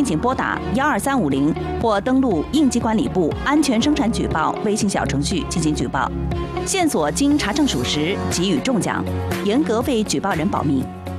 请拨打12350或登录应急管理部安全生产举报微信小程序进行举报。线索经查证属实，给予中奖，严格为举报人保密。